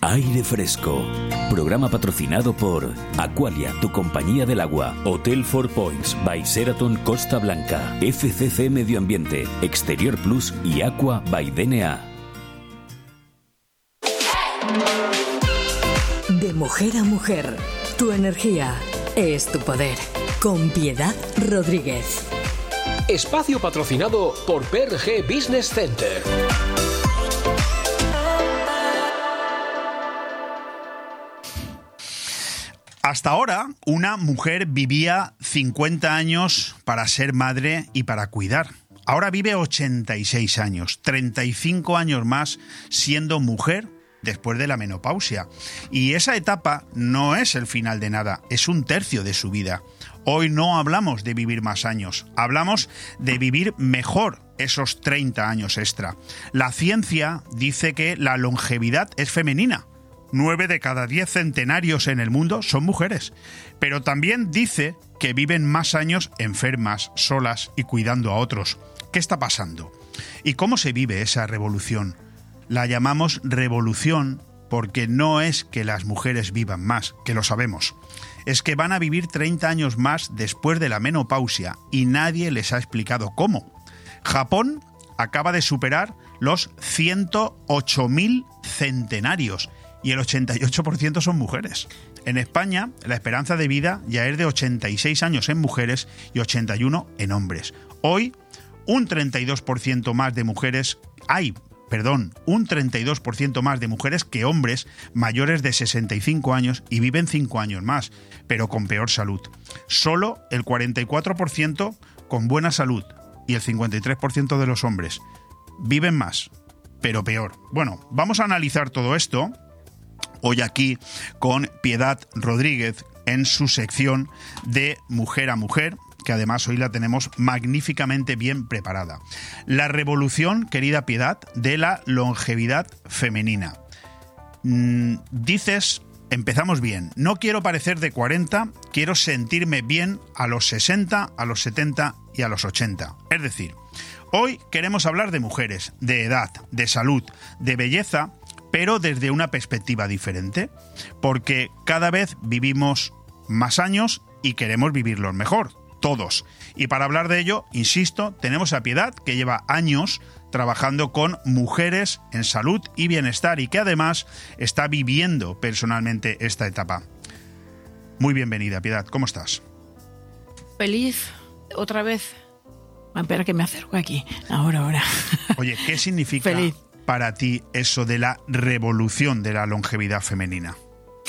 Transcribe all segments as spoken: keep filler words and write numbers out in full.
Aire Fresco. Programa patrocinado por Aqualia, tu compañía del agua. Hotel Four Points by Sheraton Costa Blanca. F C C Medio Ambiente, Exterior Plus y Aqua by D N A. De mujer a mujer, tu energía es tu poder. Con Piedad Rodríguez. Espacio patrocinado por P R G Business Center. Hasta ahora, una mujer vivía cincuenta años para ser madre y para cuidar. Ahora vive ochenta y seis años, treinta y cinco años más siendo mujer después de la menopausia. Y esa etapa no es el final de nada, es un tercio de su vida. Hoy no hablamos de vivir más años, hablamos de vivir mejor esos treinta años extra. La ciencia dice que la longevidad es femenina. Nueve de cada diez centenarios en el mundo son mujeres. Pero también dice que viven más años enfermas, solas y cuidando a otros. ¿Qué está pasando? ¿Y cómo se vive esa revolución? La llamamos revolución porque no es que las mujeres vivan más, que lo sabemos. Es que van a vivir treinta años más después de la menopausia y nadie les ha explicado cómo. Japón acaba de superar los ciento ocho mil centenarios y el ochenta y ocho por ciento son mujeres. En España, la esperanza de vida ya es de ochenta y seis años en mujeres y ochenta y uno en hombres. Hoy, un treinta y dos por ciento más de mujeres hay, perdón, un treinta y dos por ciento más de mujeres que hombres mayores de sesenta y cinco años y viven cinco años más, pero con peor salud. Solo el cuarenta y cuatro por ciento con buena salud y el cincuenta y tres por ciento de los hombres viven más, pero peor. Bueno, vamos a analizar todo esto hoy aquí con Piedad Rodríguez en su sección de Mujer a Mujer, que además hoy la tenemos magníficamente bien preparada. La revolución, querida Piedad, de la longevidad femenina. Mm, dices, empezamos bien, no quiero parecer de cuarenta, quiero sentirme bien a los sesenta, a los setenta y a los ochenta. Es decir, hoy queremos hablar de mujeres, de edad, de salud, de belleza, pero desde una perspectiva diferente, porque cada vez vivimos más años y queremos vivirlos mejor, todos. Y para hablar de ello, insisto, tenemos a Piedad, que lleva años trabajando con mujeres en salud y bienestar y que además está viviendo personalmente esta etapa. Muy bienvenida, Piedad, ¿cómo estás? Feliz, otra vez. Espera que me acerco aquí, ahora, ahora. Oye, ¿qué significa Feliz. para ti eso de la revolución de la longevidad femenina?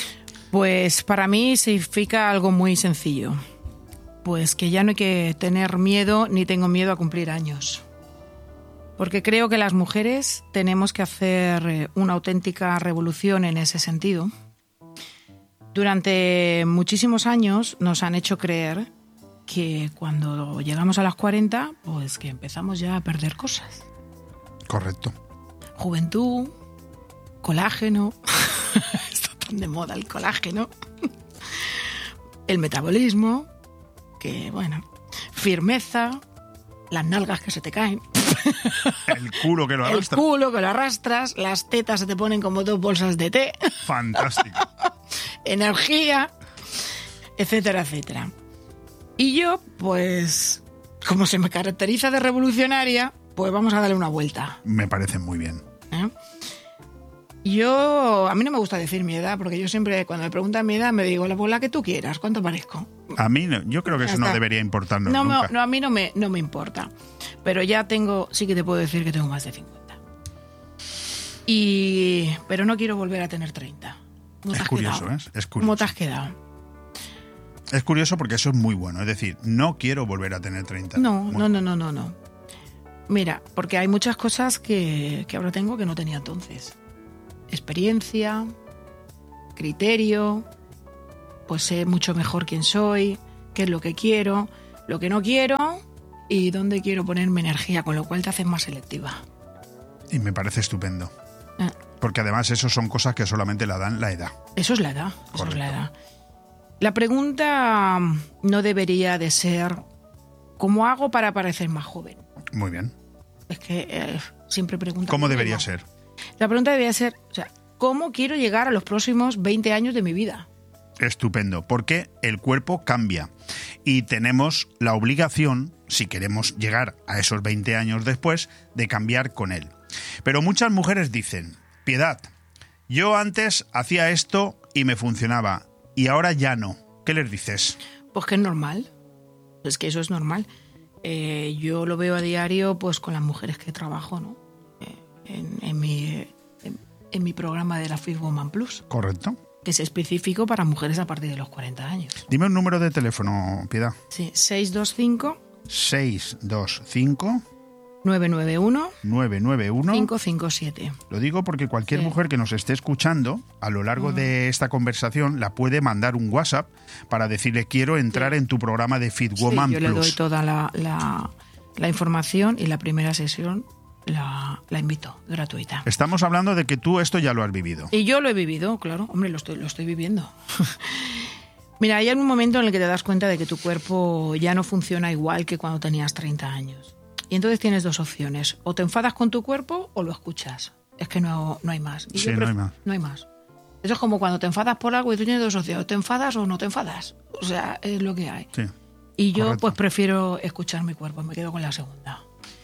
Pues para mí significa algo muy sencillo. Pues que ya no hay que tener miedo, ni tengo miedo a cumplir años. Porque creo que las mujeres tenemos que hacer una auténtica revolución en ese sentido. Durante muchísimos años nos han hecho creer que cuando llegamos a las cuarenta, pues que empezamos ya a perder cosas. Correcto. Juventud, colágeno, está tan de moda el colágeno, el metabolismo, que bueno, firmeza, las nalgas que se te caen. El culo que lo arrastras. El culo que lo arrastras, las tetas se te ponen como dos bolsas de té. Fantástico. Energía, etcétera, etcétera. Y yo, pues, como se me caracteriza de revolucionaria, pues vamos a darle una vuelta. Me parece muy bien. ¿Eh? Yo, a mí no me gusta decir mi edad, porque yo siempre, cuando me preguntan mi edad, me digo, la bola que tú quieras, ¿cuánto parezco? A mí, no, yo creo que eso no debería importarnos no, nunca. No, no, a mí no me, no me importa. Pero ya tengo, sí que te puedo decir que tengo más de cincuenta. Y, pero no quiero volver a tener treinta. Es curioso, ¿eh? Es curioso. ¿Cómo te has quedado? Es curioso porque eso es muy bueno. Es decir, no quiero volver a tener treinta. No, muy... no, no, no, no, no. Mira, porque hay muchas cosas que, que ahora tengo que no tenía entonces. Experiencia, criterio, pues sé mucho mejor quién soy, qué es lo que quiero, lo que no quiero y dónde quiero ponerme energía, con lo cual te haces más selectiva. Y me parece estupendo. Eh. Porque además eso son cosas que solamente la dan la edad. Eso es la edad, eso Correcto. es la edad. La pregunta no debería de ser ¿cómo hago para parecer más joven? Muy bien. Es que eh, siempre preguntan. ¿Cómo debería ser? La pregunta debería ser, o sea, cómo quiero llegar a los próximos veinte años de mi vida. Estupendo, porque el cuerpo cambia y tenemos la obligación, si queremos llegar a esos veinte años después, de cambiar con él. Pero muchas mujeres dicen, Piedad, yo antes hacía esto y me funcionaba y ahora ya no. ¿Qué les dices? Pues que es normal, es que eso es normal. Eh, yo lo veo a diario pues con las mujeres que trabajo, ¿no? Eh, en, en, mi, en, en mi programa de la Fit Woman Plus. Correcto. Que es específico para mujeres a partir de los cuarenta años. Dime un número de teléfono, Piedad. Sí, seis dos cinco seis dos cinco nueve nueve uno nueve nueve uno cinco cinco siete. Lo digo porque cualquier Sí. mujer que nos esté escuchando a lo largo uh-huh. de esta conversación la puede mandar un WhatsApp para decirle quiero entrar sí. en tu programa de Fit Woman sí, yo Plus. le doy toda la, la, la información y la primera sesión la, la invito, gratuita. Estamos hablando de que tú esto ya lo has vivido. Y yo lo he vivido, claro. Hombre, lo estoy, lo estoy viviendo. Mira, hay un momento en el que te das cuenta de que tu cuerpo ya no funciona igual que cuando tenías treinta años. Y entonces tienes dos opciones. O te enfadas con tu cuerpo o lo escuchas. Es que no, no hay más. Y sí, pref- no hay más. No hay más. Eso es como cuando te enfadas por algo y tú tienes dos opciones. ¿Te enfadas o no te enfadas? O sea, es lo que hay. Sí, y yo correcto. pues prefiero escuchar mi cuerpo. Me quedo con la segunda.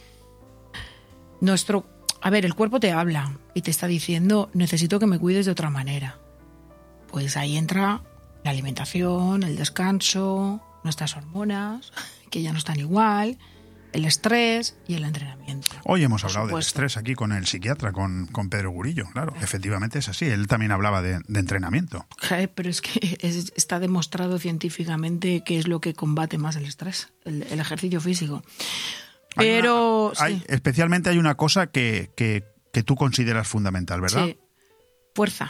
Nuestro... A ver, el cuerpo te habla y te está diciendo necesito que me cuides de otra manera. Pues ahí entra la alimentación, el descanso, nuestras hormonas, que ya no están igual, el estrés y el entrenamiento. Hoy hemos Por hablado supuesto. del estrés aquí con el psiquiatra, con, con Pedro Gurillo. Claro, efectivamente es así. Él también hablaba de, de entrenamiento. Pero es que es, está demostrado científicamente que es lo que combate más el estrés, el, el ejercicio físico. Pero hay una, hay, sí. especialmente hay una cosa que, que, que tú consideras fundamental, ¿verdad? Sí, fuerza.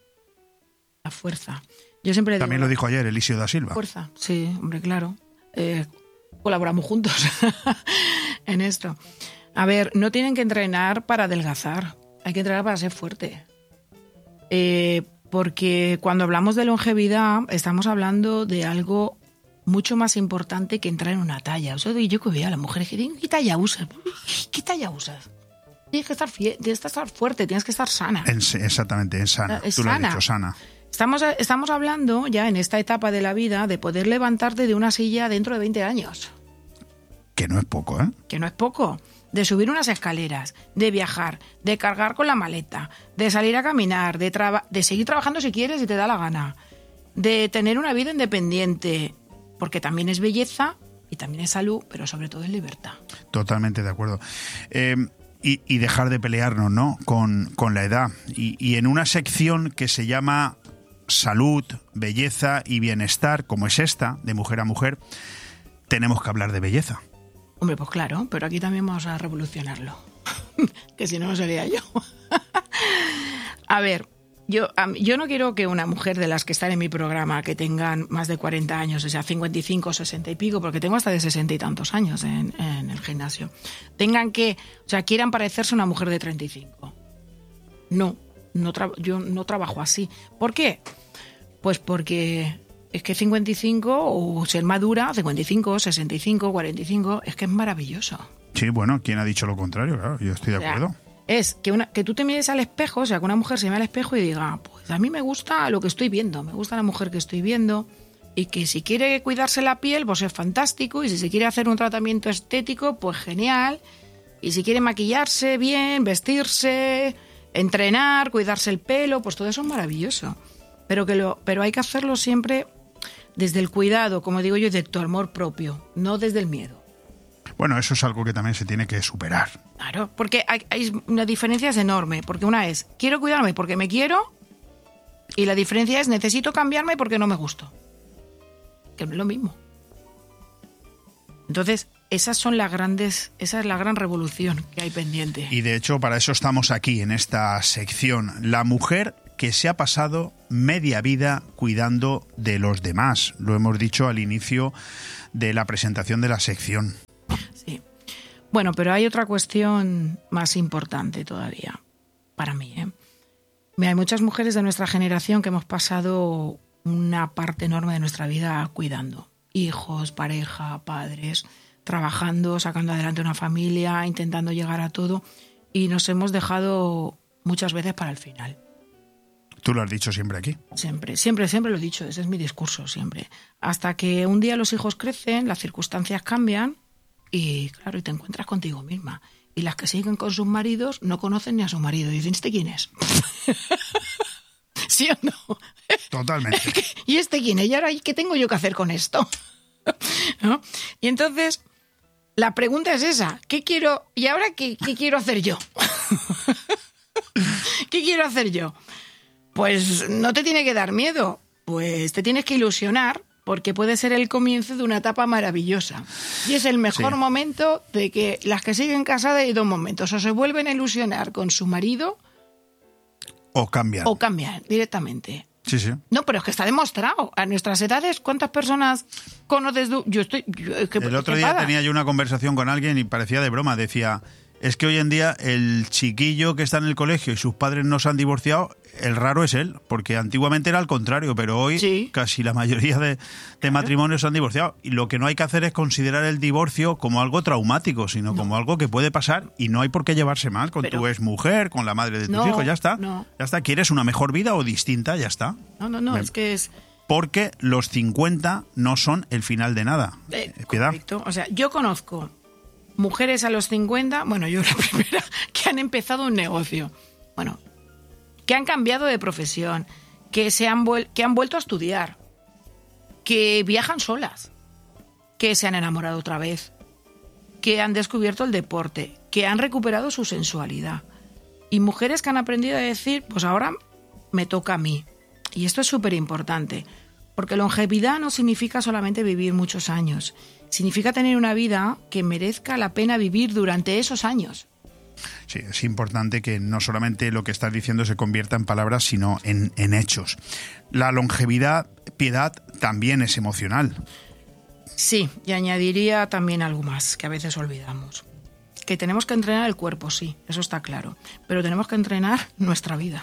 La fuerza. Yo siempre También digo, lo dijo ayer Eliseo da Silva. Fuerza, sí, hombre, claro. Eh, colaboramos juntos en esto. A ver, no tienen que entrenar para adelgazar, hay que entrenar para ser fuerte. Eh, porque cuando hablamos de longevidad estamos hablando de algo mucho más importante que entrar en una talla. O sea, yo que veo a las mujeres que dicen, ¿qué talla usas? ¿Qué talla usas? Tienes que estar, fie- tienes que estar fuerte, tienes que estar sana. En, exactamente, en sana. Es Tú sana. lo has dicho, sana. Estamos, estamos hablando ya en esta etapa de la vida de poder levantarte de una silla dentro de veinte años. Que no es poco, ¿eh? Que no es poco. De subir unas escaleras, de viajar, de cargar con la maleta, de salir a caminar, de, traba- de seguir trabajando si quieres y te da la gana, de tener una vida independiente, porque también es belleza y también es salud, pero sobre todo es libertad. Totalmente de acuerdo. Eh, y, y dejar de pelearnos, ¿no? Con, con la edad. Y, y en una sección que se llama salud, belleza y bienestar, como es esta, de mujer a mujer, tenemos que hablar de belleza. Hombre, pues claro, pero aquí también vamos a revolucionarlo. Que si no, no sería yo. A ver, yo, um, yo no quiero que una mujer de las que están en mi programa, que tengan más de cuarenta años, o sea, cincuenta y cinco, sesenta y pico, porque tengo hasta de sesenta y tantos años en, en el gimnasio, tengan que, o sea, quieran parecerse a una mujer de treinta y cinco. No, no tra- yo no trabajo así. ¿Por qué? Pues porque es que cincuenta y cinco, o ser madura, cincuenta y cinco, sesenta y cinco, cuarenta y cinco, es que es maravilloso. Sí, bueno, ¿quién ha dicho lo contrario? Claro, yo estoy de O sea, acuerdo. es que, una, que tú te mires al espejo, o sea, que una mujer se mire al espejo y diga, pues a mí me gusta lo que estoy viendo, me gusta la mujer que estoy viendo, y que si quiere cuidarse la piel, pues es fantástico, y si se quiere hacer un tratamiento estético, pues genial, y si quiere maquillarse bien, vestirse, entrenar, cuidarse el pelo, pues todo eso es maravilloso. Pero, que lo, pero hay que hacerlo siempre desde el cuidado, como digo yo, desde tu amor propio, no desde el miedo. Bueno, eso es algo que también se tiene que superar. Claro, porque hay, hay una diferencia es enorme, porque una es, quiero cuidarme porque me quiero, y la diferencia es, necesito cambiarme porque no me gusto. Que no es lo mismo. Entonces, esas son las grandes, esa es la gran revolución que hay pendiente. Y de hecho, para eso estamos aquí, en esta sección. La mujer que se ha pasado media vida cuidando de los demás. Lo hemos dicho al inicio de la presentación de la sección. Sí. Bueno, pero hay otra cuestión más importante todavía, para mí, ¿eh? Hay muchas mujeres de nuestra generación que hemos pasado una parte enorme de nuestra vida cuidando. Hijos, pareja, padres, trabajando, sacando adelante una familia, intentando llegar a todo, y nos hemos dejado muchas veces para el final. Tú lo has dicho siempre aquí. Siempre, siempre, siempre lo he dicho, ese es mi discurso, siempre. Hasta que un día los hijos crecen, las circunstancias cambian y, claro, y te encuentras contigo misma. Y las que siguen con sus maridos no conocen ni a su marido. Y dicen, ¿este quién es? ¿Sí o no? Totalmente. ¿Y este quién es? ¿Y ahora qué tengo yo que hacer con esto? ¿No? Y entonces, la pregunta es esa. ¿Qué quiero? ¿Y ahora qué, qué quiero hacer yo? ¿Qué quiero hacer yo? Pues no te tiene que dar miedo. Pues te tienes que ilusionar, porque puede ser el comienzo de una etapa maravillosa. Y es el mejor sí. momento de que las que siguen casadas hay dos momentos. O se vuelven a ilusionar con su marido... O cambian. O cambian directamente. Sí, sí. No, pero es que está demostrado. A nuestras edades, ¿cuántas personas conoces tú? Yo estoy... Yo, es que, el otro día tenía yo una conversación con alguien y parecía de broma. Decía, es que hoy en día el chiquillo que está en el colegio y sus padres no se han divorciado, el raro es él, porque antiguamente era al contrario, pero hoy sí. casi la mayoría de, de matrimonios se han divorciado. Y lo que no hay que hacer es considerar el divorcio como algo traumático, sino no. como algo que puede pasar y no hay por qué llevarse mal con pero, tu exmujer, con la madre de tus no, hijos, ya está. No. Ya está. ¿Quieres una mejor vida o distinta? Ya está. No, no, no, Me... es que es... Porque los cincuenta no son el final de nada. Eh, correcto. O sea, yo conozco mujeres a los cincuenta, bueno, yo la primera, que han empezado un negocio. Bueno, que han cambiado de profesión, que, se han, vuel- que han vuelto a estudiar, que viajan solas, que se han enamorado otra vez, que han descubierto el deporte, que han recuperado su sensualidad. Y mujeres que han aprendido a decir, pues ahora me toca a mí. Y esto es súper importante, porque longevidad no significa solamente vivir muchos años, significa tener una vida que merezca la pena vivir durante esos años. Sí, es importante que no solamente lo que estás diciendo se convierta en palabras, sino en, en hechos. La longevidad, Piedad, también es emocional. Sí, y añadiría también algo más que a veces olvidamos. Que tenemos que entrenar el cuerpo, sí, eso está claro. Pero tenemos que entrenar nuestra vida.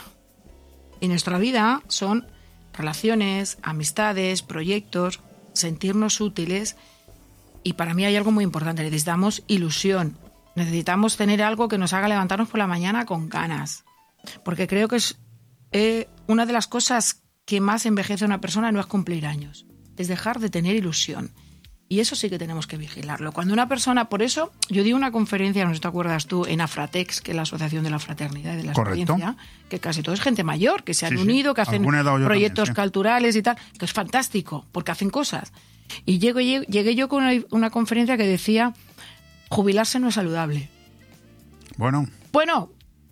Y nuestra vida son relaciones, amistades, proyectos, sentirnos útiles. Y para mí hay algo muy importante, necesitamos ilusión. Necesitamos tener algo que nos haga levantarnos por la mañana con ganas. Porque creo que es eh, una de las cosas que más envejece a una persona no es cumplir años. Es dejar de tener ilusión. Y eso sí que tenemos que vigilarlo. Cuando una persona... Por eso yo di una conferencia, no sé si te acuerdas tú, en Afratex, que es la Asociación de la Fraternidad y de la Correcto. Experiencia, que casi todo es gente mayor, que se han sí, unido, sí. que hacen proyectos también, sí. culturales y tal, que es fantástico, porque hacen cosas. Y llegué, llegué yo con una, una conferencia que decía... Jubilarse no es saludable. Bueno. Bueno,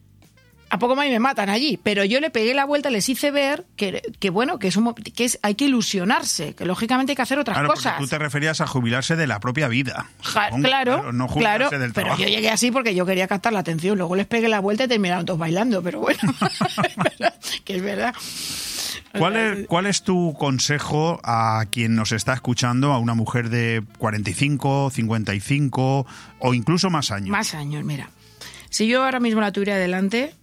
a poco más y me matan allí, pero yo le pegué la vuelta, les hice ver que, que bueno, que, es un, que es, hay que ilusionarse, que lógicamente hay que hacer otras claro, cosas. Tú te referías a jubilarse de la propia vida. Ja, claro, claro, no jubilarse claro, del pero trabajo. yo llegué así porque yo quería captar la atención, luego les pegué la vuelta y terminaron todos bailando, pero bueno, que es verdad. ¿Cuál es, ¿Cuál es tu consejo a quien nos está escuchando, a una mujer de cuarenta y cinco, cincuenta y cinco o incluso más años? Más años, mira. Si yo ahora mismo la tuviera delante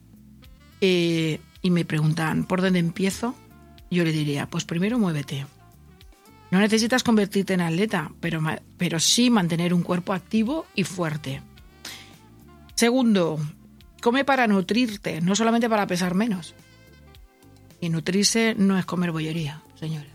eh, y me preguntan ¿por dónde empiezo? Yo le diría, pues primero muévete. No necesitas convertirte en atleta, pero, pero sí mantener un cuerpo activo y fuerte. Segundo, come para nutrirte, no solamente para pesar menos. Y nutrirse no es comer bollería, señores.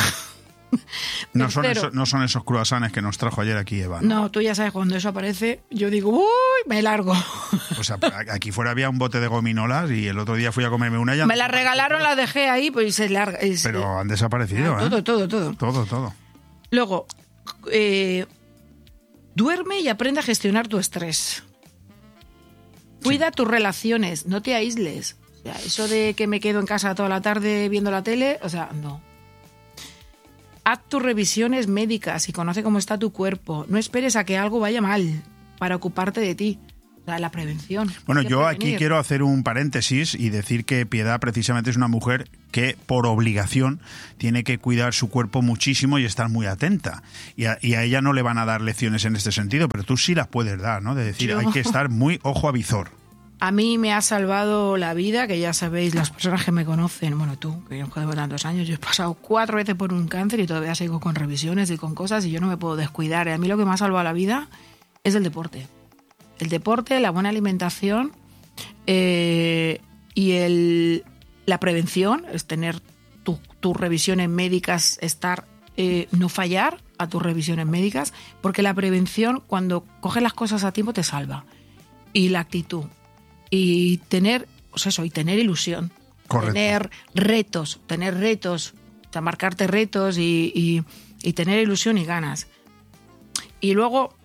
No son, esos, no son esos croissants que nos trajo ayer aquí Eva. No, no, tú ya sabes, cuando eso aparece, yo digo, uy, me largo. O sea, aquí fuera había un bote de gominolas y el otro día fui a comerme una y... Me las regalaron, las dejé ahí, pues se larga. Es, Pero han desaparecido, todo, ¿eh? Todo, todo, todo. Todo, todo. Luego, eh, duerme y aprende a gestionar tu estrés. Cuida sí. tus relaciones, no te aísles. O sea, eso de que me quedo en casa toda la tarde viendo la tele, o sea, no. Haz tus revisiones médicas y conoce cómo está tu cuerpo. No esperes a que algo vaya mal para ocuparte de ti. O sea, la prevención. Bueno, yo prevenir. Aquí quiero hacer un paréntesis y decir que Piedad precisamente es una mujer que por obligación tiene que cuidar su cuerpo muchísimo y estar muy atenta. Y a, y a ella no le van a dar lecciones en este sentido, pero tú sí las puedes dar, ¿no? De decir, yo... hay que estar muy ojo a visor. A mí me ha salvado la vida, que ya sabéis, las personas que me conocen, bueno, tú, que yo llevo tantos años, yo he pasado cuatro veces por un cáncer y todavía sigo con revisiones y con cosas y yo no me puedo descuidar. A mí lo que me ha salvado la vida es el deporte. El deporte, la buena alimentación eh, y el la prevención, es tener tu- tus revisiones médicas, estar, eh, no fallar a tus revisiones médicas, porque la prevención, cuando coges las cosas a tiempo, te salva. Y la actitud. Y tener, pues eso, y tener ilusión. Correcto. Tener retos, tener retos, o sea, marcarte retos y, y, y tener ilusión y ganas. Y luego,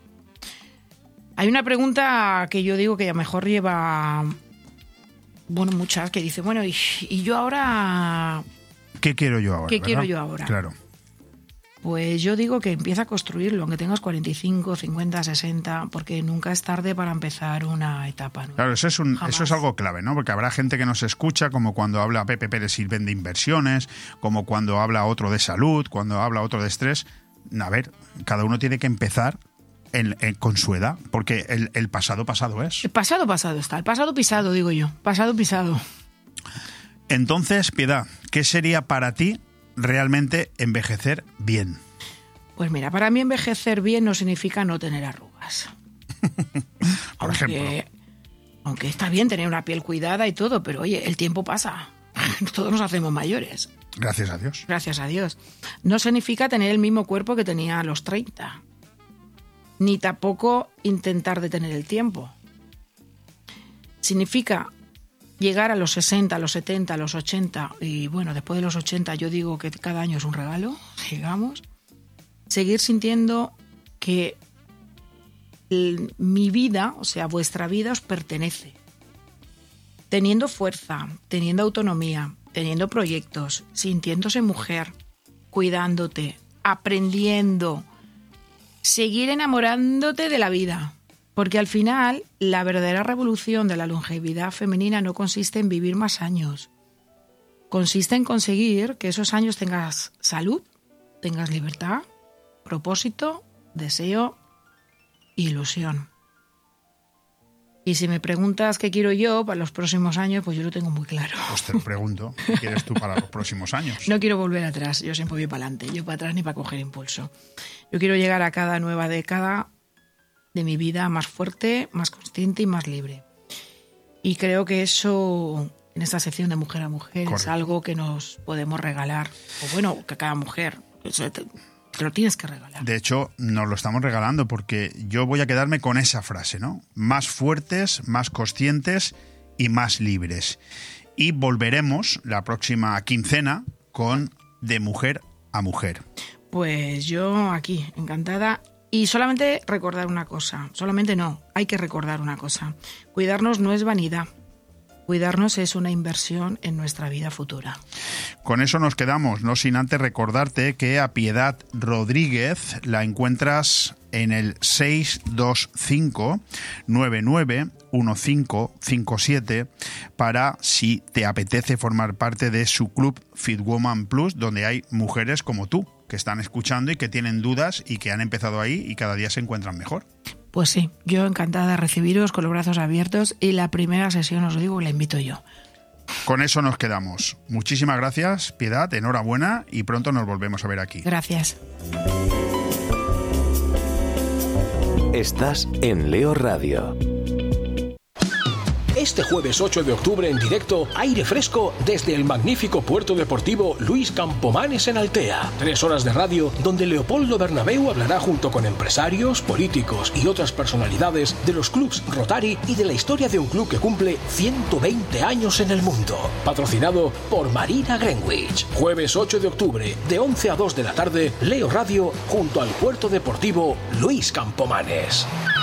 hay una pregunta que yo digo que a lo mejor lleva, bueno, muchas, que dice, bueno, y, y yo ahora, ¿Qué quiero yo ahora? ¿Qué quiero verdad? yo ahora? Claro. pues yo digo que empieza a construirlo, aunque tengas cuarenta y cinco, cincuenta, sesenta, porque nunca es tarde para empezar una etapa nueva. Claro, eso es, un, Jamás. eso es algo clave, ¿no? Porque habrá gente que nos escucha, como cuando habla Pepe Pérez Silvén de inversiones, como cuando habla otro de salud, cuando habla otro de estrés. A ver, cada uno tiene que empezar en- en- con su edad, porque el, el pasado pasado es. El pasado pasado está, el pasado pisado, digo yo, pasado pisado. Entonces, Piedad, ¿qué sería para ti realmente envejecer bien? Pues mira, para mí envejecer bien no significa no tener arrugas. Por aunque, ejemplo. Aunque está bien tener una piel cuidada y todo, pero oye, el tiempo pasa. Todos nos hacemos mayores, Gracias a Dios. gracias a Dios. No significa tener el mismo cuerpo que tenía a los treinta. Ni tampoco intentar detener el tiempo. Significa llegar a los sesenta, a los setenta, a los ochenta, y bueno, después de los ochenta yo digo que cada año es un regalo, llegamos, seguir sintiendo que el- mi vida, o sea, vuestra vida os pertenece. Teniendo fuerza, teniendo autonomía, teniendo proyectos, sintiéndose mujer, cuidándote, aprendiendo, seguir enamorándote de la vida. Porque al final, la verdadera revolución de la longevidad femenina no consiste en vivir más años. Consiste en conseguir que esos años tengas salud, tengas libertad, propósito, deseo, ilusión. Y si me preguntas qué quiero yo para los próximos años, pues yo lo tengo muy claro. Pues te lo pregunto, ¿qué quieres tú para los próximos años? No quiero volver atrás, yo siempre voy para adelante, yo para atrás ni para coger impulso. Yo quiero llegar a cada nueva década de mi vida más fuerte, más consciente y más libre. Y creo que eso, en esta sección de Mujer a Mujer, es Correcto. algo que nos podemos regalar. O bueno, que cada mujer, eso te, te lo tienes que regalar. De hecho, nos lo estamos regalando porque yo voy a quedarme con esa frase, ¿no? Más fuertes, más conscientes y más libres. Y volveremos la próxima quincena con De Mujer a Mujer. Pues yo aquí, encantada. Y solamente recordar una cosa, solamente no, hay que recordar una cosa. Cuidarnos no es vanidad, cuidarnos es una inversión en nuestra vida futura. Con eso nos quedamos, no sin antes recordarte que a Piedad Rodríguez la encuentras en el seis dos cinco nueve nueve uno cinco cinco siete para si te apetece formar parte de su club Fit Woman Plus, donde hay mujeres como tú que están escuchando y que tienen dudas y que han empezado ahí y cada día se encuentran mejor. Pues sí, yo encantada de recibiros con los brazos abiertos y la primera sesión, os digo, la invito yo. Con eso nos quedamos. Muchísimas gracias, Piedad, enhorabuena y pronto nos volvemos a ver aquí. Gracias. Estás en Leo Radio. Este jueves ocho de octubre en directo, aire fresco desde el magnífico puerto deportivo Luis Campomanes en Altea. Tres horas de radio donde Leopoldo Bernabéu hablará junto con empresarios, políticos y otras personalidades de los clubs Rotary y de la historia de un club que cumple ciento veinte años en el mundo. Patrocinado por Marina Greenwich. Jueves ocho de octubre, de once a dos de la tarde, Leo Radio junto al puerto deportivo Luis Campomanes.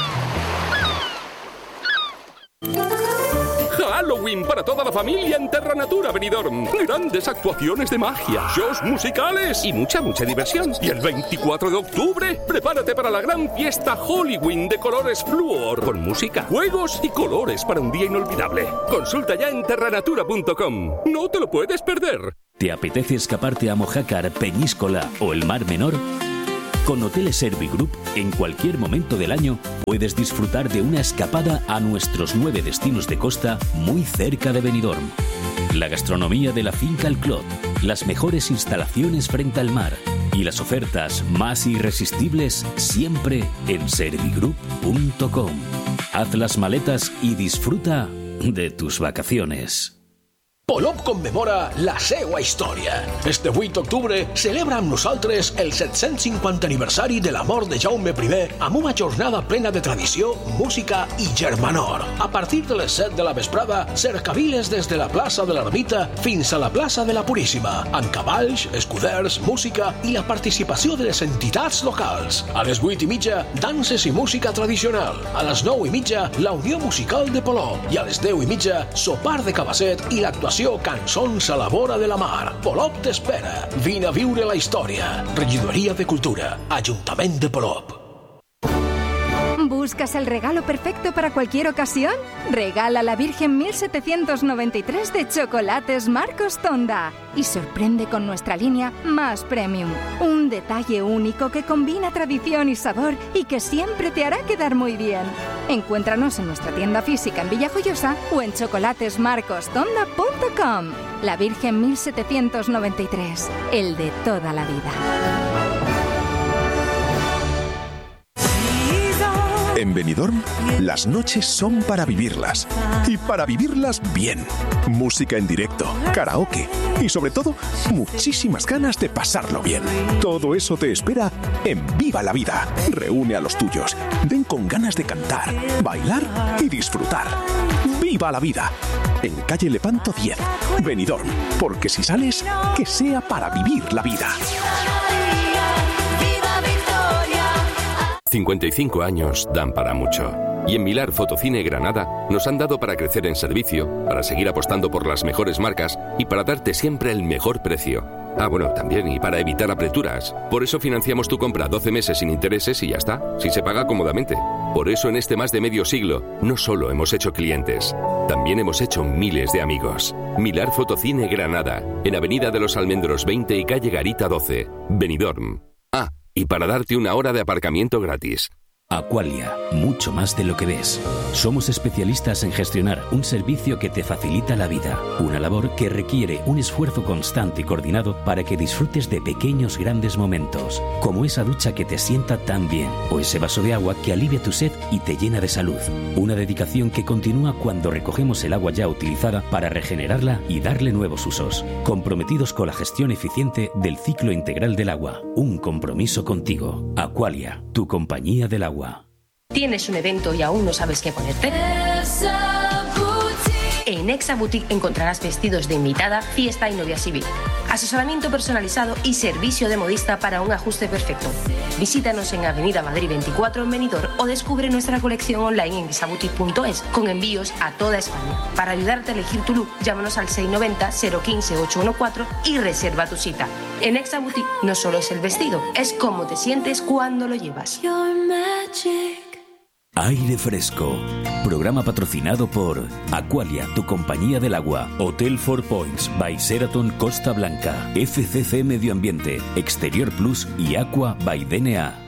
Halloween para toda la familia en Terra Natura Benidorm. Grandes actuaciones de magia, shows musicales y mucha, mucha diversión. Y el veinticuatro de octubre, prepárate para la gran fiesta Halloween de colores Fluor. Con música, juegos y colores para un día inolvidable. Consulta ya en terranatura punto com. No te lo puedes perder. ¿Te apetece escaparte a Mojácar, Peñíscola o el Mar Menor? Con Hoteles Servigroup, en cualquier momento del año, puedes disfrutar de una escapada a nuestros nueve destinos de costa muy cerca de Benidorm. La gastronomía de la finca El Clot, las mejores instalaciones frente al mar y las ofertas más irresistibles siempre en servigroup punto com. Haz las maletas y disfruta de tus vacaciones. Polop commemora la seua història. Este vuit d'octubre celebra amb nosaltres el set-cents cinquanta aniversari de la mort de Jaume primer amb una jornada plena de tradició, música i germanor. A partir de les set de la vesprada, cercaviles des de la plaça de l'Ermita fins a la plaça de la Puríssima, amb cavalls, escuders, música i la participació de les entitats locals. A les vuit i mitja, danses i música tradicional. A les nou i mitja, la Unió Musical de Polop. I a les deu i mitja, sopar de cabasset i l'actuació Cançons a la vora de la mar. Polop t'espera. Vine a viure la història. Regidoria de Cultura. Ajuntament de Polop. ¿Buscas el regalo perfecto para cualquier ocasión? Regala la Virgen mil setecientos noventa y tres de Chocolates Marcos Tonda y sorprende con nuestra línea Más Premium. Un detalle único que combina tradición y sabor y que siempre te hará quedar muy bien. Encuéntranos en nuestra tienda física en Villajoyosa o en chocolates marcos tonda punto com. La Virgen mil setecientos noventa y tres, el de toda la vida. En Benidorm, las noches son para vivirlas. Y para vivirlas bien. Música en directo, karaoke y sobre todo, muchísimas ganas de pasarlo bien. Todo eso te espera en Viva la Vida. Reúne a los tuyos. Ven con ganas de cantar, bailar y disfrutar. ¡Viva la Vida! En calle Lepanto diez, Benidorm. Porque si sales, que sea para vivir la vida. cincuenta y cinco años dan para mucho. Y en Milar Fotocine Granada nos han dado para crecer en servicio, para seguir apostando por las mejores marcas y para darte siempre el mejor precio. Ah, bueno, también, y para evitar apreturas. Por eso financiamos tu compra doce meses sin intereses y ya está, si se paga cómodamente. Por eso en este más de medio siglo, no solo hemos hecho clientes, también hemos hecho miles de amigos. Milar Fotocine Granada, en Avenida de los Almendros veinte y calle Garita doce, Benidorm. Ah, y para darte una hora de aparcamiento gratis. Aqualia, mucho más de lo que ves. Somos especialistas en gestionar un servicio que te facilita la vida, una labor que requiere un esfuerzo constante y coordinado para que disfrutes de pequeños grandes momentos, como esa ducha que te sienta tan bien, o ese vaso de agua que alivia tu sed y te llena de salud. Una dedicación que continúa cuando recogemos el agua ya utilizada para regenerarla y darle nuevos usos, comprometidos con la gestión eficiente del ciclo integral del agua. Un compromiso contigo. Aqualia, tu compañía del agua. ¿Tienes un evento y aún no sabes qué ponerte? En Exa Boutique encontrarás vestidos de invitada, fiesta y novia civil, asesoramiento personalizado y servicio de modista para un ajuste perfecto. Visítanos en Avenida Madrid veinticuatro en Benidorm o descubre nuestra colección online en exaboutique punto es con envíos a toda España. Para ayudarte a elegir tu look, llámanos al seis noventa, cero quince, ocho catorce y reserva tu cita. En Exa Boutique no solo es el vestido, es cómo te sientes cuando lo llevas. Aire Fresco, programa patrocinado por Aqualia, tu compañía del agua, Hotel Four Points by Sheraton Costa Blanca, F C C Medio Ambiente, Exterior Plus y Aqua by D N A.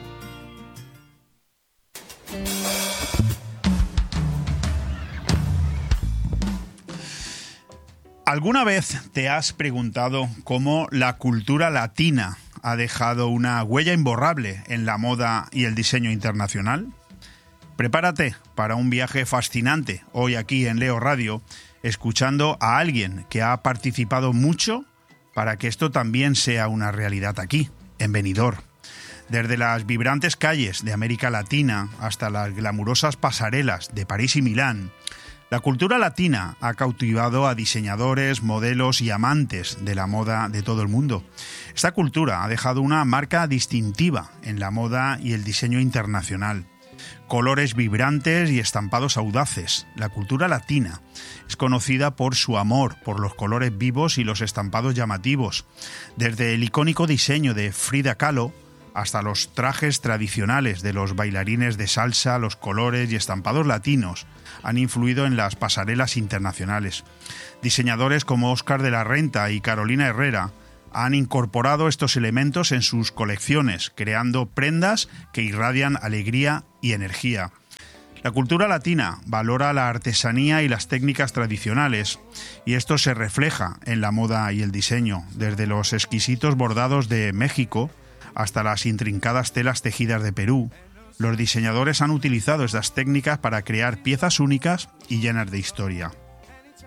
¿Alguna vez te has preguntado cómo la cultura latina ha dejado una huella imborrable en la moda y el diseño internacional? Prepárate para un viaje fascinante hoy aquí en Leo Radio, escuchando a alguien que ha participado mucho para que esto también sea una realidad aquí, en Benidorm. Desde las vibrantes calles de América Latina hasta las glamurosas pasarelas de París y Milán, la cultura latina ha cautivado a diseñadores, modelos y amantes de la moda de todo el mundo. Esta cultura ha dejado una marca distintiva en la moda y el diseño internacional. Colores vibrantes y estampados audaces. La cultura latina es conocida por su amor por los colores vivos y los estampados llamativos. Desde el icónico diseño de Frida Kahlo hasta los trajes tradicionales de los bailarines de salsa, los colores y estampados latinos han influido en las pasarelas internacionales. Diseñadores como Óscar de la Renta y Carolina Herrera han incorporado estos elementos en sus colecciones, creando prendas que irradian alegría y energía. La cultura latina valora la artesanía y las técnicas tradicionales, y esto se refleja en la moda y el diseño, desde los exquisitos bordados de México hasta las intrincadas telas tejidas de Perú. Los diseñadores han utilizado estas técnicas para crear piezas únicas y llenas de historia.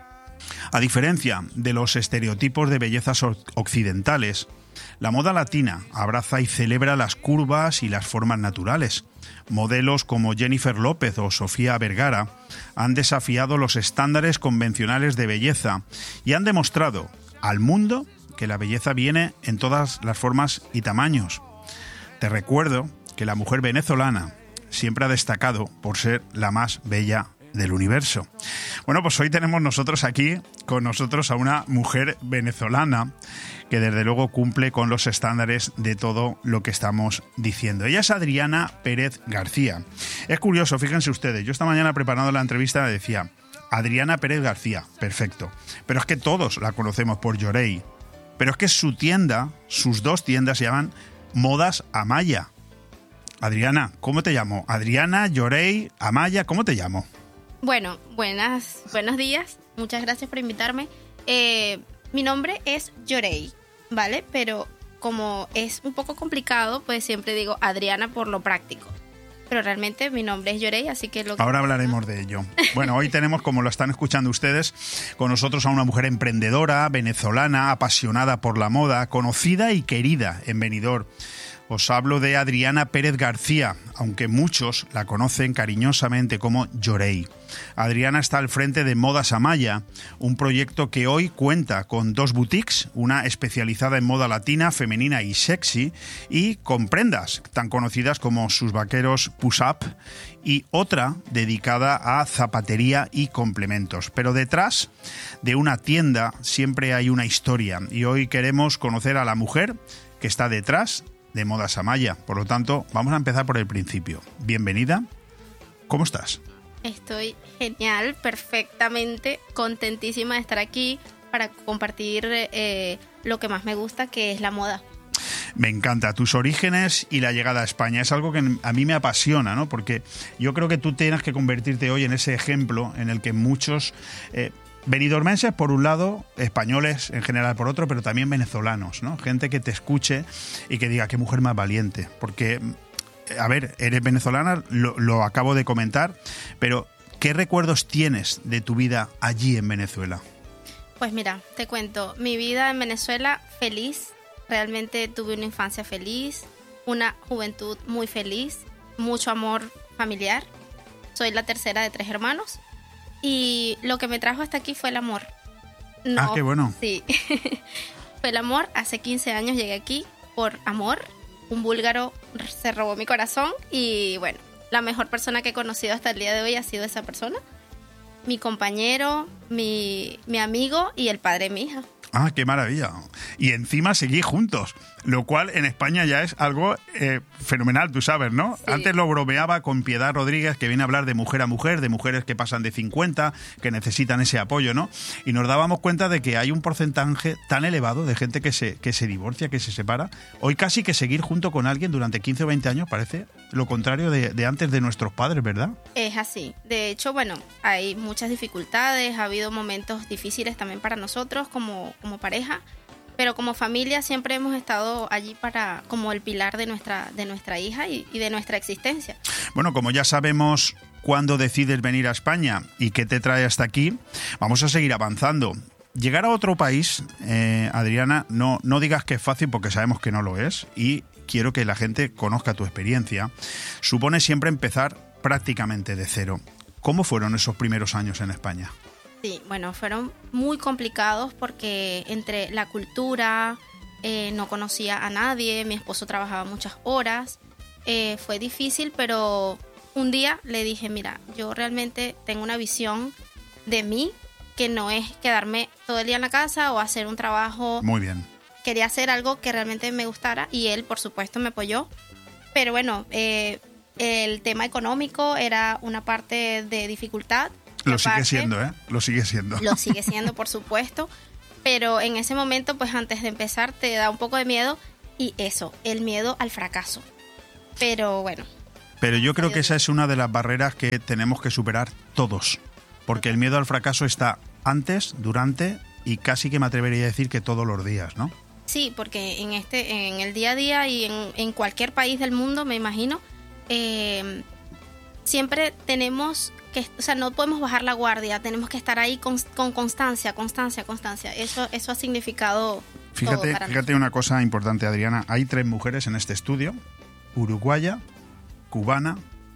A diferencia de los estereotipos de bellezas occidentales, la moda latina abraza y celebra las curvas y las formas naturales. Modelos como Jennifer López o Sofía Vergara han desafiado los estándares convencionales de belleza y han demostrado al mundo que la belleza viene en todas las formas y tamaños. Te recuerdo que la mujer venezolana siempre ha destacado por ser la más bella del universo. Bueno, pues hoy tenemos nosotros aquí con nosotros a una mujer venezolana que desde luego cumple con los estándares de todo lo que estamos diciendo. Ella es Adriana Pérez García. Es curioso, fíjense ustedes, yo esta mañana preparando la entrevista decía Adriana Pérez García, perfecto, pero es que todos la conocemos por Llorei, pero es que su tienda, sus dos tiendas se llaman Modas Amaya. Adriana, ¿cómo te llamo? Adriana, Llorei, Amaya, ¿cómo te llamo? Bueno, buenas, buenos días. Muchas gracias por invitarme. Eh, mi nombre es Llorei, ¿vale? Pero como es un poco complicado, pues siempre digo Adriana por lo práctico. Pero realmente mi nombre es Llorei, así que... lo que... Ahora hablaremos de ello. Bueno, hoy tenemos, como lo están escuchando ustedes, con nosotros a una mujer emprendedora, venezolana, apasionada por la moda, conocida y querida en Benidorm. Os hablo de Adriana Pérez García, aunque muchos la conocen cariñosamente como Llorei. Adriana está al frente de Modas Amaya, un proyecto que hoy cuenta con dos boutiques, una especializada en moda latina, femenina y sexy, y con prendas tan conocidas como sus vaqueros Push Up, y otra dedicada a zapatería y complementos. Pero detrás de una tienda siempre hay una historia, y hoy queremos conocer a la mujer que está detrás de Modas Amaya. Por lo tanto, vamos a empezar por el principio. Bienvenida. ¿Cómo estás? Estoy genial, perfectamente, contentísima de estar aquí para compartir eh, lo que más me gusta, que es la moda. Me encanta tus orígenes y la llegada a España. Es algo que a mí me apasiona, ¿no? Porque yo creo que tú tienes que convertirte hoy en ese ejemplo en el que muchos... Eh, benidormenses por un lado, españoles en general por otro, pero también venezolanos, ¿no? Gente que te escuche y que diga qué mujer más valiente, porque, a ver, eres venezolana, lo, lo acabo de comentar, pero ¿qué recuerdos tienes de tu vida allí en Venezuela? Pues mira, te cuento, mi vida en Venezuela feliz, realmente tuve una infancia feliz, una juventud muy feliz, mucho amor familiar, soy la tercera de tres hermanos. Y lo que me trajo hasta aquí fue el amor. No, ah, qué bueno. Sí, fue el amor. Hace quince años llegué aquí por amor. Un búlgaro se robó mi corazón y bueno, la mejor persona que he conocido hasta el día de hoy ha sido esa persona. Mi compañero, mi, mi amigo y el padre de mi hija. Ah, qué maravilla. Y encima seguís juntos, lo cual en España ya es algo eh, fenomenal, tú sabes, ¿no? Sí. Antes lo bromeaba con Piedad Rodríguez, que viene a hablar de mujer a mujer, de mujeres que pasan de cincuenta, que necesitan ese apoyo, ¿no? Y nos dábamos cuenta de que hay un porcentaje tan elevado de gente que se, que se divorcia, que se separa. Hoy casi que seguir junto con alguien durante quince o veinte años parece lo contrario de, de antes de nuestros padres, ¿verdad? Es así. De hecho, bueno, hay muchas dificultades, ha habido momentos difíciles también para nosotros como... como pareja, pero como familia siempre hemos estado allí para como el pilar de nuestra de nuestra hija y, y de nuestra existencia. Bueno, como ya sabemos cuándo decides venir a España y qué te trae hasta aquí, vamos a seguir avanzando. Llegar a otro país, eh, Adriana, no, no digas que es fácil porque sabemos que no lo es y quiero que la gente conozca tu experiencia. Supone siempre empezar prácticamente de cero. ¿Cómo fueron esos primeros años en España? Sí, bueno, fueron muy complicados porque entre la cultura, eh, no conocía a nadie, mi esposo trabajaba muchas horas, eh, fue difícil, pero un día le dije, mira, yo realmente tengo una visión de mí que no es quedarme todo el día en la casa o hacer un trabajo. Muy bien. Quería hacer algo que realmente me gustara y él, por supuesto, me apoyó, pero bueno, eh, el tema económico era una parte de dificultad. Lo sigue siendo, ¿eh? Lo sigue siendo. Lo sigue siendo, por supuesto. Pero en ese momento, pues antes de empezar, te da un poco de miedo. Y eso, el miedo al fracaso. Pero bueno. Pero yo creo que esa es una de las barreras que tenemos que superar todos. Porque el miedo al fracaso está antes, durante y casi que me atrevería a decir que todos los días, ¿no? Sí, porque en este, en el día a día y en, en cualquier país del mundo, me imagino, eh, siempre tenemos que, o sea, no podemos bajar la guardia, tenemos que estar ahí con, con constancia, constancia, constancia. Eso, eso ha significado Fíjate, todo para fíjate una cosa importante, Adriana. Hay tres mujeres en este estudio: uruguaya, cubana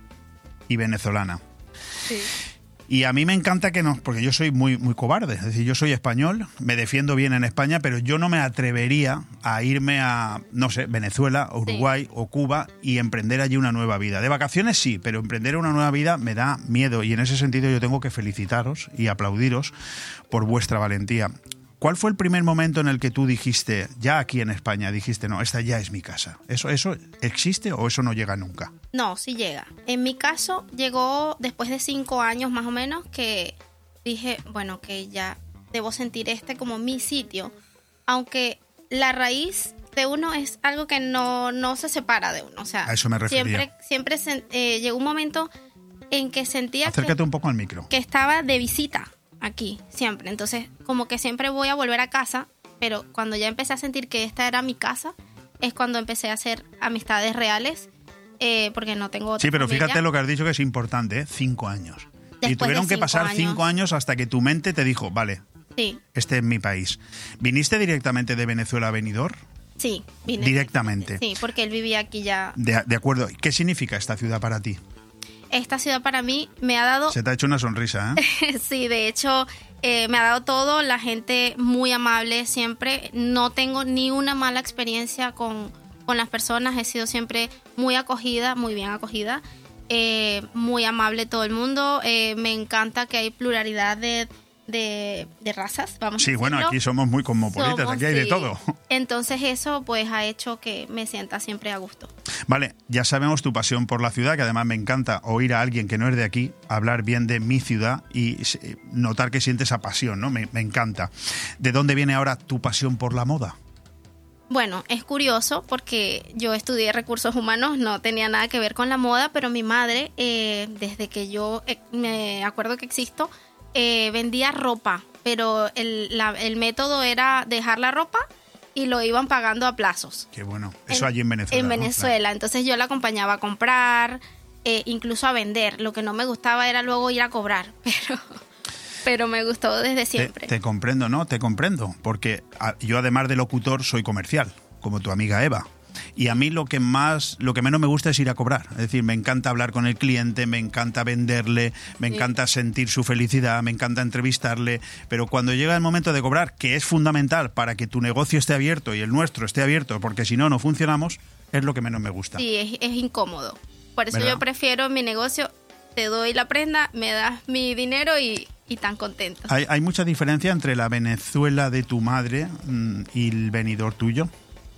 y venezolana. Sí. Y a mí me encanta que no, porque yo soy muy, muy cobarde. Es decir, yo soy español, me defiendo bien en España, pero yo no me atrevería a irme a, no sé, Venezuela, Uruguay sí. o Cuba y emprender allí una nueva vida. De vacaciones sí, pero emprender una nueva vida me da miedo. Y en ese sentido yo tengo que felicitaros y aplaudiros por vuestra valentía. ¿Cuál fue el primer momento en el que tú dijiste, ya aquí en España, dijiste, no, esta ya es mi casa? ¿Eso, eso existe o eso no llega nunca? No, sí llega. En mi caso, llegó después de cinco años más o menos que dije, bueno, que ya debo sentir este como mi sitio. Aunque la raíz de uno es algo que no, no se separa de uno. O sea, a eso me refería. Siempre, siempre se, eh, llegó un momento en que sentía Acércate que, un poco al micro. que estaba de visita aquí, siempre. Entonces, como que siempre voy a volver a casa, pero cuando ya empecé a sentir que esta era mi casa, es cuando empecé a hacer amistades reales, eh, porque no tengo otra Sí, pero familia. fíjate lo que has dicho, que es importante, ¿eh? Cinco años. Después y tuvieron de que cinco pasar años. cinco años hasta que tu mente te dijo, vale, Sí, este es mi país. ¿Viniste directamente de Venezuela a Benidorm? sí, vine. Directamente. Sí, porque él vivía aquí ya. De, de acuerdo. ¿Qué significa esta ciudad para ti? Esta ciudad para mí me ha dado... Se te ha hecho una sonrisa, ¿eh? Sí, de hecho, eh, me ha dado todo, la gente muy amable siempre. No tengo ni una mala experiencia con, con las personas, he sido siempre muy acogida, muy bien acogida, eh, muy amable todo el mundo. Eh, me encanta que hay pluralidad de, de, de razas, vamos Sí, a decirlo. bueno, aquí somos muy cosmopolitas, Somos, aquí hay de sí. todo. Entonces eso pues ha hecho que me sienta siempre a gusto. Vale, ya sabemos tu pasión por la ciudad, que además me encanta oír a alguien que no es de aquí hablar bien de mi ciudad y notar que siente esa pasión, ¿no? Me, me encanta. ¿De dónde viene ahora tu pasión por la moda? Bueno, es curioso porque yo estudié recursos humanos, no tenía nada que ver con la moda, pero mi madre, eh, desde que yo eh, me acuerdo que existo, eh, vendía ropa, pero el, la, el método era dejar la ropa y lo iban pagando a plazos. Qué bueno. Eso en, allí en Venezuela. En ¿no? Venezuela. Claro. Entonces yo la acompañaba a comprar, eh, incluso a vender. Lo que no me gustaba era luego ir a cobrar, pero, pero me gustó desde siempre. Te, te comprendo, ¿no? Te comprendo. Porque a, yo, además de locutor, soy comercial, como tu amiga Eva. Y a mí lo que más, lo que menos me gusta es ir a cobrar. Es decir, me encanta hablar con el cliente, me encanta venderle, me Sí. encanta sentir su felicidad, me encanta entrevistarle. Pero cuando llega el momento de cobrar, que es fundamental para que tu negocio esté abierto y el nuestro esté abierto, porque si no, no funcionamos, es lo que menos me gusta. Sí, es, es incómodo. Por eso ¿Verdad? yo prefiero mi negocio, te doy la prenda, me das mi dinero y, y tan contento. ¿Hay, hay mucha diferencia entre la Venezuela de tu madre mmm, y el Benidorm tuyo?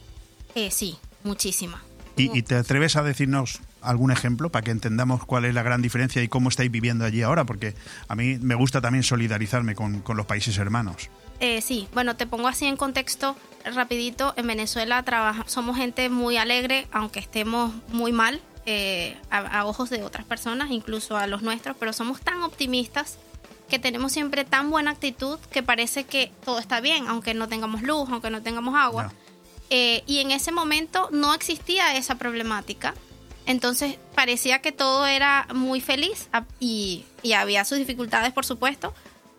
Eh, sí, muchísima. ¿Y, ¿Y te atreves a decirnos algún ejemplo para que entendamos cuál es la gran diferencia y cómo estáis viviendo allí ahora? Porque a mí me gusta también solidarizarme con, con los países hermanos. Eh, sí, bueno, te pongo así en contexto rapidito. En Venezuela trabaja, somos gente muy alegre, aunque estemos muy mal eh, a, a ojos de otras personas, incluso a los nuestros, pero somos tan optimistas que tenemos siempre tan buena actitud que parece que todo está bien, aunque no tengamos luz, aunque no tengamos agua. No. Eh, y en ese momento no existía esa problemática. Entonces parecía que todo era muy feliz y, y había sus dificultades, por supuesto,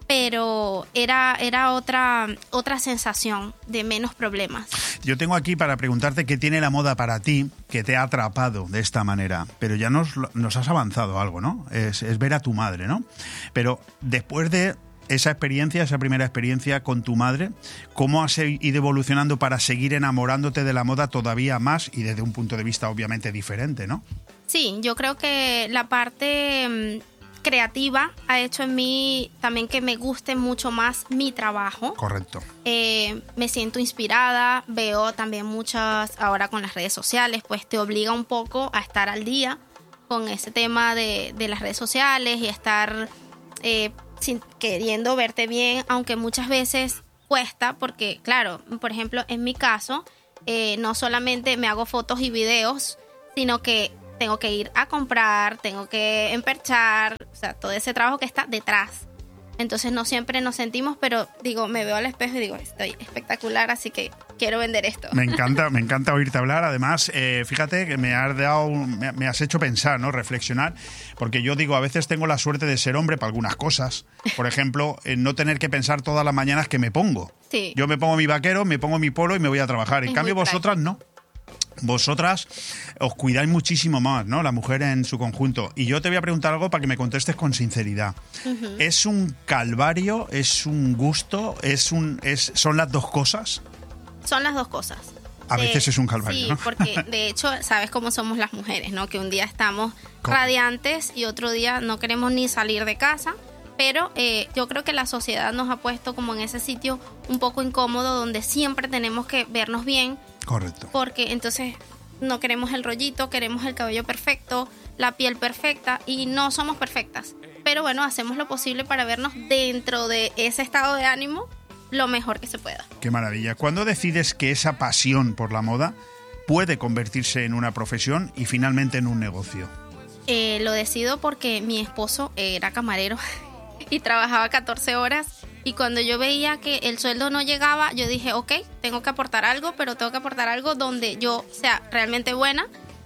pero era, era otra, otra sensación de menos problemas. Yo tengo aquí para preguntarte qué tiene la moda para ti que te ha atrapado de esta manera, pero ya nos, nos has avanzado algo, ¿no? Es, es ver a tu madre, ¿no? Pero después de esa experiencia, esa primera experiencia con tu madre, ¿cómo has ido evolucionando para seguir enamorándote de la moda todavía más y desde un punto de vista obviamente diferente, ¿no? Sí, yo creo que la parte mmm, creativa ha hecho en mí también que me guste mucho más mi trabajo. Correcto. Eh, me siento inspirada, veo también muchas, ahora con las redes sociales, pues te obliga un poco a estar al día con ese tema de, de las redes sociales y estar eh, sin, queriendo verte bien, aunque muchas veces cuesta, porque claro, por ejemplo, en mi caso, eh, no solamente me hago fotos y videos, sino que tengo que ir a comprar, tengo que emperchar, o sea, todo ese trabajo que está detrás. Entonces no siempre nos sentimos, pero digo, me veo al espejo y digo, estoy espectacular, así que quiero vender esto. Me encanta, me encanta oírte hablar. Además, eh, fíjate que me has dado, me, me has hecho pensar, ¿no? Reflexionar, porque yo digo, a veces tengo la suerte de ser hombre para algunas cosas. Por ejemplo, en no tener que pensar todas las mañanas que me pongo. Sí. Yo me pongo mi vaquero, me pongo mi polo y me voy a trabajar. En Es cambio, muy vosotras no. Vosotras os cuidáis muchísimo más, ¿no? La mujer en su conjunto. Y yo te voy a preguntar algo para que me contestes con sinceridad. Ujú. ¿Es un calvario? ¿Es un gusto? ¿Es un, es, ¿Son las dos cosas? Son las dos cosas. A De- veces es un calvario, Sí, ¿no? porque de hecho, sabes cómo somos las mujeres, ¿no? Que un día estamos radiantes y otro día no queremos ni salir de casa. Pero eh, yo creo que la sociedad nos ha puesto como en ese sitio un poco incómodo donde siempre tenemos que vernos bien. Correcto. Porque entonces no queremos el rollito, queremos el cabello perfecto, la piel perfecta y no somos perfectas. Pero bueno, hacemos lo posible para vernos dentro de ese estado de ánimo lo mejor que se pueda. Qué maravilla. ¿Cuándo decides que esa pasión por la moda puede convertirse en una profesión y finalmente en un negocio? Eh, lo decido porque mi esposo era camarero y trabajaba catorce horas y cuando yo veía que el sueldo no llegaba, yo dije, ok, tengo que aportar algo, pero tengo que aportar algo donde yo sea realmente buena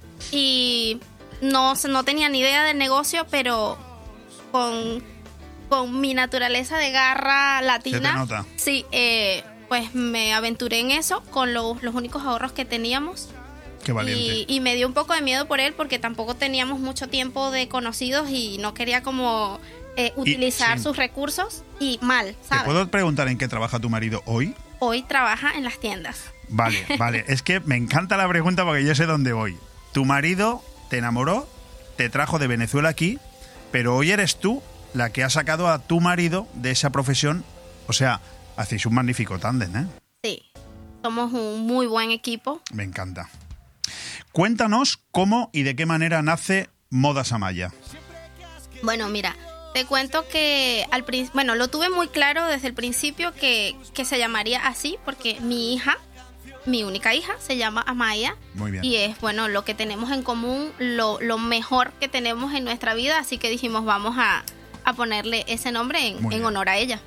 y no, no tenía ni idea del negocio, pero con, con mi naturaleza de garra latina, Se te nota. sí, eh, pues me aventuré en eso con los, los únicos ahorros que teníamos. Qué valiente. Y, y me dio un poco de miedo por él porque tampoco teníamos mucho tiempo de conocidos y no quería como eh, utilizar sí. sus recursos y mal, ¿Te ¿sabes? puedo preguntar en qué trabaja tu marido hoy? Hoy trabaja en las tiendas. Vale, vale. Es que me encanta la pregunta porque yo sé dónde voy. Tu marido te enamoró, te trajo de Venezuela aquí, pero hoy eres tú la que ha sacado a tu marido de esa profesión. O sea, hacéis un magnífico tándem, ¿eh? Sí, somos un muy buen equipo. Me encanta. Cuéntanos cómo y de qué manera nace Modas Amaya. Bueno, mira, te cuento que al prin- bueno, lo tuve muy claro desde el principio que, que se llamaría así porque mi hija, mi única hija, se llama Amaya. Muy bien. Y es, bueno, lo que tenemos en común, lo, lo mejor que tenemos en nuestra vida, así que dijimos, vamos a, a ponerle ese nombre en, Muy en bien. honor a ella.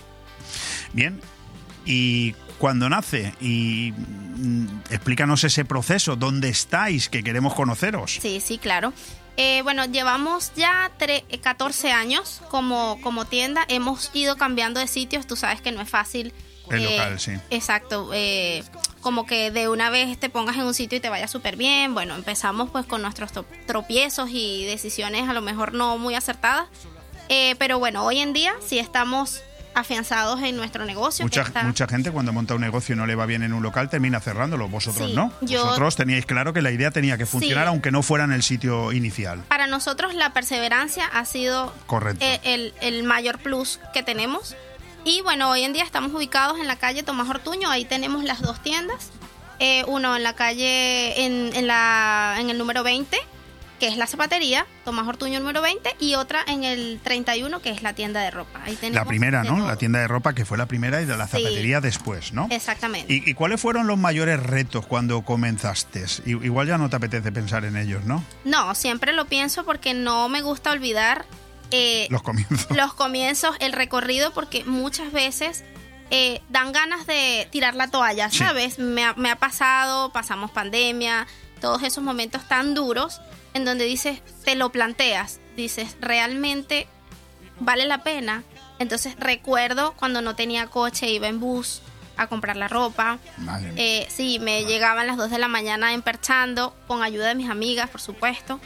Bien. Y cuando nace, y mm, explícanos ese proceso, ¿dónde estáis? Que queremos conoceros. Sí, sí, claro. Eh, bueno, llevamos ya tre- catorce años como, como tienda. Hemos ido cambiando de sitios. Tú sabes que no es fácil. El eh, local, sí. Exacto. Eh, como que de una vez te pongas en un sitio y te vaya súper bien. Bueno, empezamos pues con nuestros to- tropiezos y decisiones a lo mejor no muy acertadas. Eh, pero bueno, hoy en día sí estamos afianzados en nuestro negocio. que Mucha, está- mucha gente cuando monta un negocio y no le va bien en un local termina cerrándolo. Vosotros Sí, no. yo- Vosotros teníais claro que la idea tenía que funcionar Sí. aunque no fuera en el sitio inicial. Para nosotros la perseverancia ha sido Correcto. eh, el, el mayor plus que tenemos. Y bueno, hoy en día estamos ubicados en la calle Tomás Ortuño, ahí tenemos las dos tiendas. Eh, uno en la calle, en, en, la, en el número veinte, que es la zapatería, Tomás Ortuño número veinte, y otra en el treinta y uno, que es la tienda de ropa. Ahí tenemos La primera, de ¿no? todo. La tienda de ropa que fue la primera y de la Sí. zapatería después, ¿no? Exactamente. ¿Y, y cuáles fueron los mayores retos cuando comenzaste? I- Igual ya no te apetece pensar en ellos, ¿no? No, siempre lo pienso porque no me gusta olvidar eh, Los comienzos. los comienzos, el recorrido, porque muchas veces eh, dan ganas de tirar la toalla, Sí. ¿sabes? Me ha, me ha pasado, pasamos pandemia, todos esos momentos tan duros en donde dices, te lo planteas, dices, ¿realmente vale la pena? Entonces recuerdo cuando no tenía coche, iba en bus a comprar la ropa. Madre mía. Eh, sí, me llegaban las dos de la mañana emperchando, con ayuda de mis amigas, por supuesto.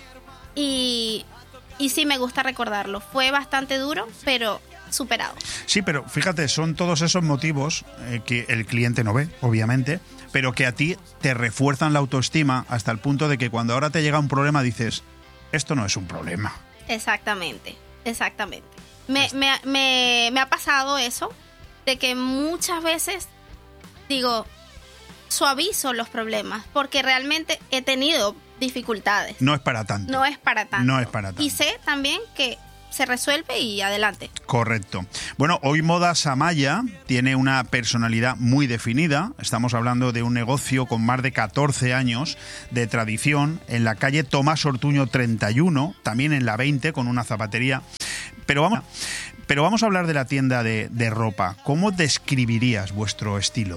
Y, y sí, me gusta recordarlo. Fue bastante duro, pero superado. Sí, pero fíjate, son todos esos motivos eh, que el cliente no ve, obviamente, pero que a ti te refuerzan la autoestima hasta el punto de que cuando ahora te llega un problema dices, esto no es un problema. Exactamente, exactamente. Me, me, me, me ha pasado eso, de que muchas veces digo, suavizo los problemas, porque realmente he tenido dificultades. No es para tanto. No es para tanto. No es para tanto. Y sé también que se resuelve y adelante. Correcto. Bueno, hoy Modas Amaya tiene una personalidad muy definida. Estamos hablando de un negocio con más de catorce años de tradición en la calle Tomás Ortuño treinta y uno, también en la veinte con una zapatería. Pero vamos, Pero vamos a hablar de la tienda de, de ropa. ¿Cómo describirías vuestro estilo?